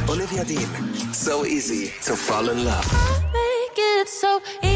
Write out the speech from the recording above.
Olivia Dean. So easy to fall in love. Make it so